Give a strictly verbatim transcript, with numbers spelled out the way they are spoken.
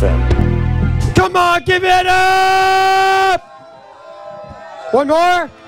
F M. Come on, give it up! One more.